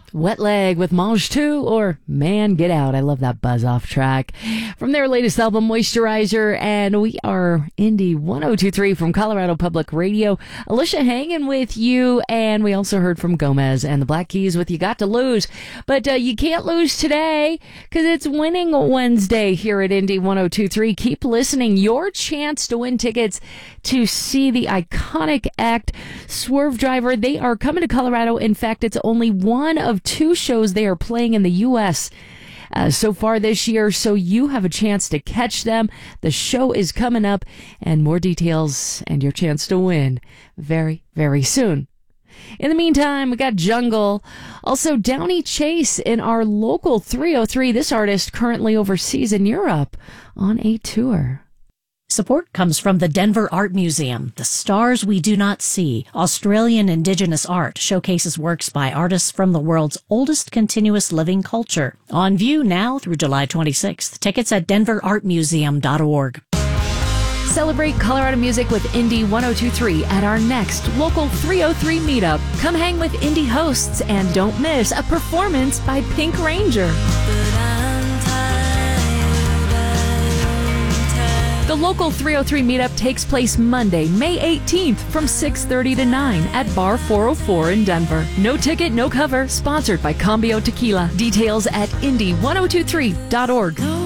Wet Leg with Mange 2 or Man Get Out. I love that buzz off track from their latest album Moisturizer, and we are Indie 102.3 from Colorado Public Radio. Alicia hanging with you, and we also heard from Gomez and the Black Keys with You Got to Lose. But you can't lose today because it's Winning Wednesday here at Indie 102.3. Keep listening. Your chance to win tickets to see the iconic act Swervedriver. They are coming to Colorado. In fact, it's only one of two shows they are playing in the U.S. So far this year, so you have a chance to catch them. The show is coming up, and more details and your chance to win very, very soon. In the meantime, we got Jungle. Also, Downey Chase in our local 303. This artist currently overseas in Europe on a tour. Support comes from the Denver Art Museum. The Stars We Do Not See, Australian Indigenous art, showcases works by artists from the world's oldest continuous living culture. On view now through July 26th. Tickets at denverartmuseum.org. Celebrate Colorado music with Indie 102.3 at our next local 303 meetup. Come hang with indie hosts and don't miss a performance by Pink Ranger. The local 303 meetup takes place Monday, May 18th from 6:30 to 9 at Bar 404 in Denver. No ticket, no cover. Sponsored by Cambio Tequila. Details at indie1023.org.